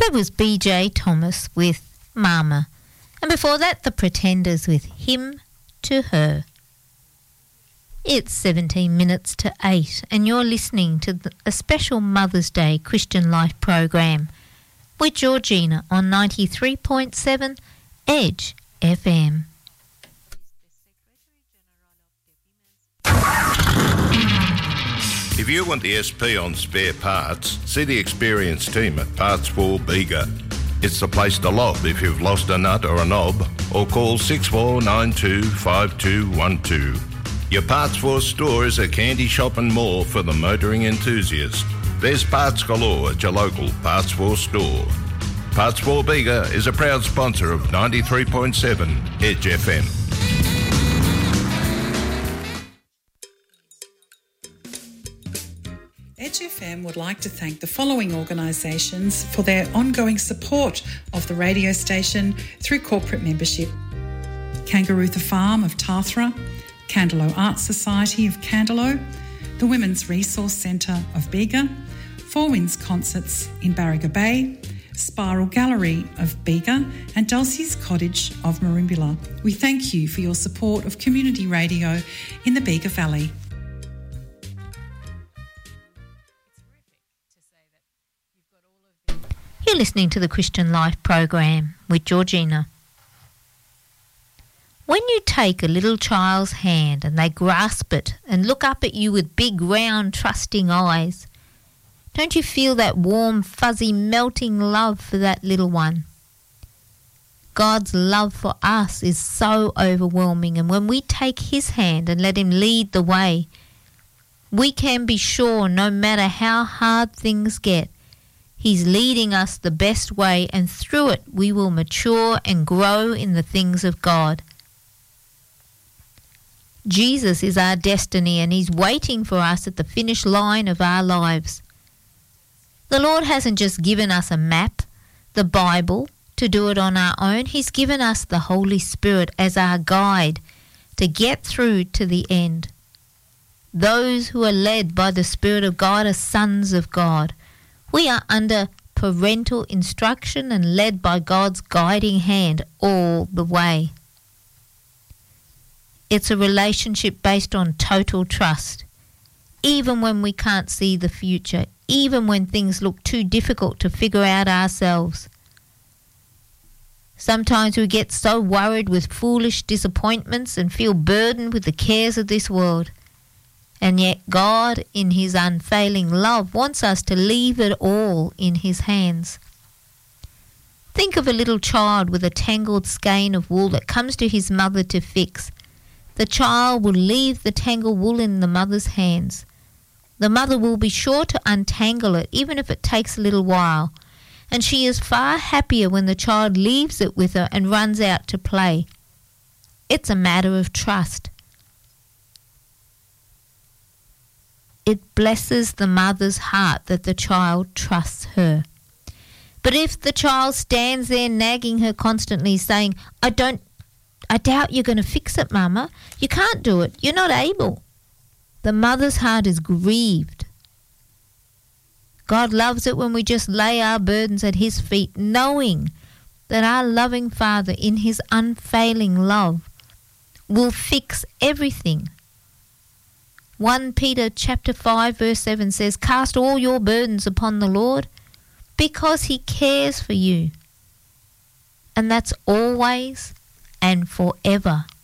That was BJ Thomas with Mama. And before that, The Pretenders with Him to Her. It's 17 minutes to 8 and you're listening to a special Mother's Day Christian Life program with Georgina on 93.7 Edge FM. If you want the SP on spare parts, see the experienced team at Parts for Bega. It's the place to lob if you've lost a nut or a knob, or call 6492 5212. Your Parts for store is a candy shop and more for the motoring enthusiast. There's parts galore at your local Parts for store. Parts for Bega is a proud sponsor of 93.7 Edge FM. Edge FM would like to thank the following organisations for their ongoing support of the radio station through corporate membership: Kangarootha Farm of Tathra, Candelo Arts Society of Candelo, the Women's Resource Centre of Bega, Four Winds Concerts in Barriga Bay, Spiral Gallery of Bega and Dulcie's Cottage of Merimbula. We thank you for your support of community radio in the Bega Valley. You're listening to the Christian Life program with Georgina. When you take a little child's hand and they grasp it and look up at you with big, round, trusting eyes, don't you feel that warm, fuzzy, melting love for that little one? God's love for us is so overwhelming, and when we take his hand and let him lead the way, we can be sure no matter how hard things get, he's leading us the best way, and through it we will mature and grow in the things of God. Jesus is our destiny, and he's waiting for us at the finish line of our lives. The Lord hasn't just given us a map, the Bible, to do it on our own. He's given us the Holy Spirit as our guide to get through to the end. Those who are led by the Spirit of God are sons of God. We are under parental instruction and led by God's guiding hand all the way. It's a relationship based on total trust. Even when we can't see the future, even when things look too difficult to figure out ourselves. Sometimes we get so worried with foolish disappointments and feel burdened with the cares of this world. And yet God, in his unfailing love, wants us to leave it all in his hands. Think of a little child with a tangled skein of wool that comes to his mother to fix. The child will leave the tangled wool in the mother's hands. The mother will be sure to untangle it, even if it takes a little while. And she is far happier when the child leaves it with her and runs out to play. It's a matter of trust. It blesses the mother's heart that the child trusts her. But if the child stands there nagging her constantly, saying, I doubt you're going to fix it, Mama. You can't do it. You're not able. The mother's heart is grieved. God loves it when we just lay our burdens at his feet, knowing that our loving Father, in his unfailing love, will fix everything. 1 Peter chapter 5 verse 7 says, cast all your burdens upon the Lord because he cares for you. And that's always and forever.